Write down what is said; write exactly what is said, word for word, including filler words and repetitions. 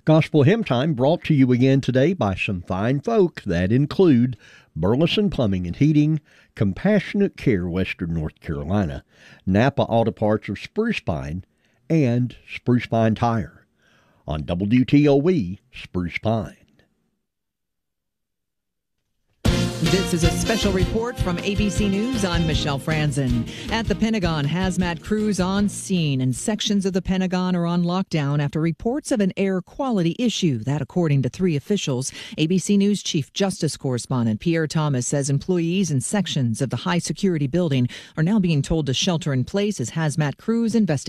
Gospel Hymn Time brought to you again today by some fine folk that include Burleson Plumbing and Heating, Compassionate Care Western North Carolina, Napa Auto Parts of Spruce Pine, and Spruce Pine Tire. On W T O E, Spruce Pine. This is a special report from A B C News. I'm Michelle Franzen. At the Pentagon, hazmat crews on scene, and sections of the Pentagon are on lockdown after reports of an air quality issue. That, according to three officials. A B C News Chief Justice Correspondent Pierre Thomas says employees in sections of the high-security building are now being told to shelter in place as hazmat crews investigate